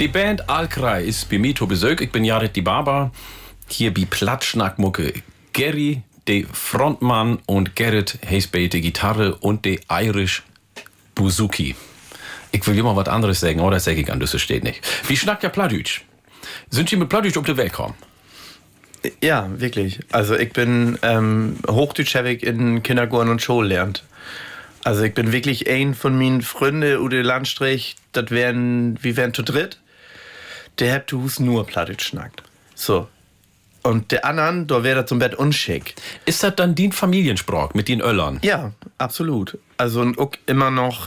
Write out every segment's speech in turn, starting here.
Die Band Alkrei ist bei mir zu Besuch. Ich bin Jared die Barber. Hier bei Platschnackmucke. Gary, der Frontmann, und Gerrit heißt bei der Gitarre und der Irish Bouzouki. Ich will immer was anderes sagen, aber das sage ich an, das steht nicht. Wie schnackt der Plattdeutsch? Sind Sie mit Plattdeutsch auf die Welt gekommen? Ja, wirklich. Also ich bin Hochdeutsch habe ich in Kindergarten und Schule gelernt. Also ich bin wirklich ein von meinen Freunden, Ude Landstrich, wir wären zu dritt. Der hat nur Plattdeutsch schnackt. So. Und der anderen, da wäre das zum Bett unschick. Ist das dann die Familiensprach mit den Öllern? Ja, absolut. Also und auch immer noch,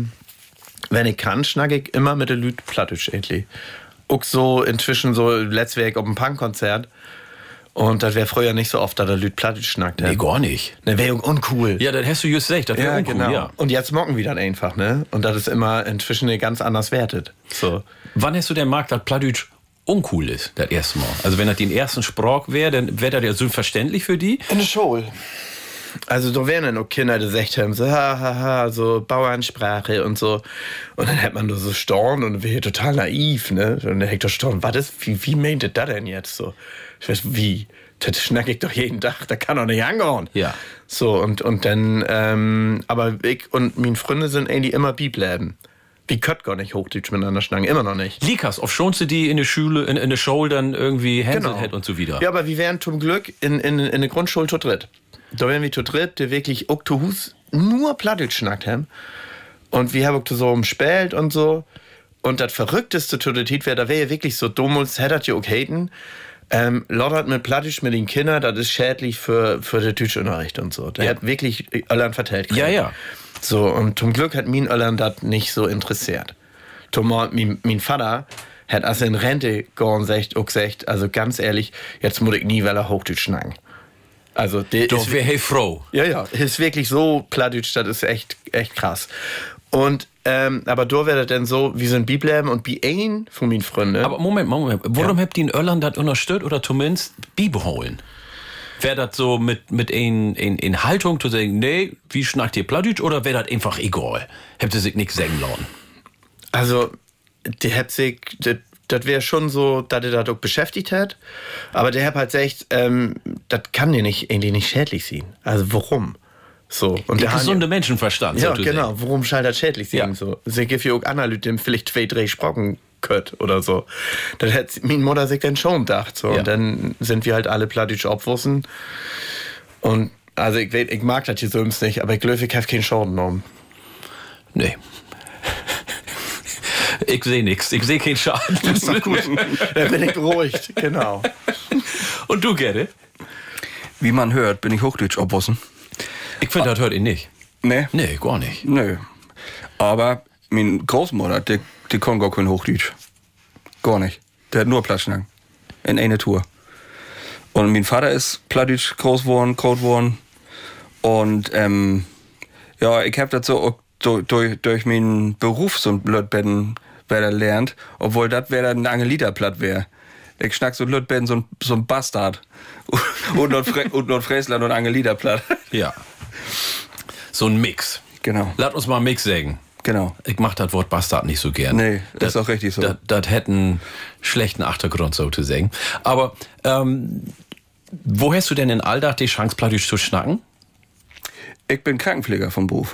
wenn ich kann, schnack ich immer mit der Lüt Plattdeutsch endlich. Auch so inzwischen so letztes Weg auf einem Punkkonzert. Und das wäre früher nicht so oft, dass der Lüt Plattdeutsch schnackt. Nee, gar nicht. Ne, wäre uncool. Ja, das hast du just gesagt, das wäre uncool, genau. Ja. Und jetzt mocken wir dann einfach, ne? Und das ist immer inzwischen ganz anders wertet. So. Wann hast du denn gemerkt, dass Plattdeutsch uncool ist, das erste Mal? Also wenn das den ersten Sprach wäre, dann wäre das ja so verständlich für die? In der Schule. Also da wären dann auch Kinder, die gesagt haben, so so Bauernsprache und so. Und dann hat man da so staunt und wäre total naiv, ne? Und dann hätte ich staunt, wie meint das denn jetzt so? Ich weiß, wie? Das schnack ich doch jeden Tag, da kann doch nicht angehen. Ja. So, und dann, aber ich und meine Freunde sind eigentlich immer bleiben. Wir können gar nicht Hochdeutsch miteinander schnacken, immer noch nicht. Likas, auf schon sie die in der Schule, in der Schule dann irgendwie Hänsel hat und so wieder. Ja, aber wir wären zum Glück in der Grundschule zu dritt. Da wären wir zu dritt, der wirklich auch zu Hus nur Plattdeutsch schnackt haben. Und wir haben auch so umspielt und so. Und das Verrückteste zu der Zeit wäre, da wäre ja wirklich so dumm, als hättet ihr auch haten. Loddert mit Plattdeutsch mit den Kindern, das ist schädlich für den Deutschunterricht und so. Der hat wirklich Irland vertellt. Ja, ja. So, und zum Glück hat mein Irland das nicht so interessiert. Mein Vater hat als in Rente gesagt, also ganz ehrlich, jetzt muss ich nie wieder Hochdeutsch schnacken. Also, Doch wäre hey froh. Ja, ist wirklich so Plattdeutsch, das ist echt krass. Und, aber da wäre das dann so, wir sind bleiben und bei ein von meinen Freunden. Aber Moment, warum habt ihr in Irland das unterstützt oder zumindest beibehalten? Wäre das so mit in Haltung zu sagen, nee, wie schnackt ihr Plattdeutsch, oder wäre das einfach egal? Habt ihr sich nichts sagen lassen? Also, der hat sich, das wäre schon so, dass er das auch beschäftigt hat. Aber der hat halt gesagt, das kann dir eigentlich nicht schädlich sein. Also, warum? So. Und der gesunde Menschenverstand. Ja, genau. Warum soll das schädlich sein? Ja. So. Es gibt ja auch andere Leute, die vielleicht 2-3 Sprachen können oder so. Das hat meine Mutter sich dann schon gedacht. So. Ja. Und dann sind wir halt alle Plattdeutsch abwussen. Und also ich mag das hier sonst nicht, aber ich glaube, ich habe keinen Schaden genommen. Nee. Ich sehe nichts. Ich sehe keinen Schaden. Das ist doch gut. Dann bin ich beruhigt. Genau. Und du, Gerrit? Wie man hört, bin ich Hochdeutsch abwussen. Ich finde, das hört ihn nicht. Nee? Nee, gar nicht. Nö. Aber meine Großmutter, die kann gar kein Hochdeutsch. Gar nicht. Der hat nur Plattschnacken. In eine Tour. Und mein Vater ist Plattdeutsch groß geworden. Und ja, ich hab das so auch durch meinen Beruf so ein Lötbetten lernt, obwohl das wäre dann ein Angelita-Platt wäre. Ich schnack so Lötbetten so ein Bastard. Und Nordfriesland und Angelita-Platt. Ja. So ein Mix. Genau. Lass uns mal einen Mix sagen. Genau. Ich mach das Wort Bastard nicht so gern. Nee, das ist auch richtig so. Das hätte einen schlechten Achtergrund, so zu sagen. Aber wo hast du denn in Alltag die Chance, Plattdeutsch zu schnacken? Ich bin Krankenpfleger vom Beruf.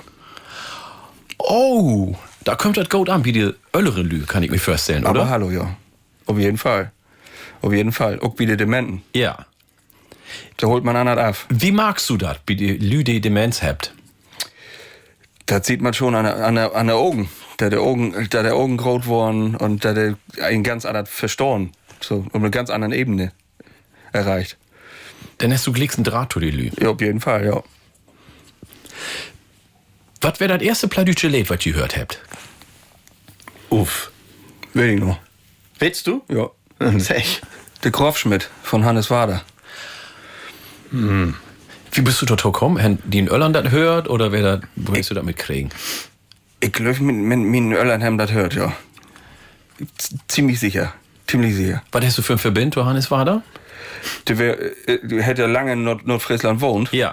Oh, da kommt das gut an, wie die Öllere Lü, kann ich mir vorstellen, oder? Aber hallo, ja. Auf jeden Fall. Auf jeden Fall. Auch wie die Dementen. Ja. Da holt man einer ab. Wie magst du das, wie die Lü die Demenz habt? Das sieht man schon an der Augen. Da der Augen rot worden und da der ein ganz anderes Verstorben. So, auf einer ganz anderen Ebene erreicht. Dann hast du gleich einen Draht zu die Lü. Ja, auf jeden Fall, ja. Was wäre das erste plattdeutsche Lied, was ihr gehört habt? Uff. Will ich noch. Willst du? Ja. Sag. Der Grofschmidt von Hannes Wader. Wie bist du dort gekommen? Haben die in Irland das hört oder wo hast du das mitkriegen? Ich glaube, mit Irland haben das hört, ja. Ziemlich sicher. Was hast du für ein Verbind, Johannes Wader? Der hätte ja lange in Nordfriesland wohnt. Ja.